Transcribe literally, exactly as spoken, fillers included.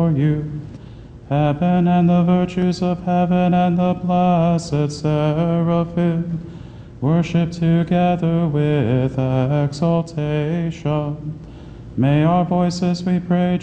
adore you. Heaven and the virtues of heaven and the blessed seraphim worship together with exaltation. May our voices, we pray,